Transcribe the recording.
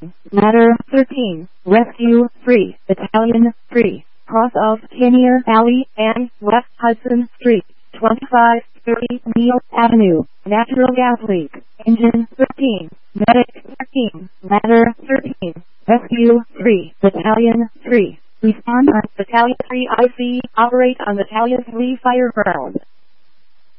Ladder 13, Rescue 3, Battalion 3, cross of Kinnear Alley and West Hudson Street, 2530 Neal Avenue, natural gas leak, engine 13, medic 13, ladder 13, Rescue 3, Battalion 3, respond on Battalion 3 IC, operate on Battalion 3 fireground.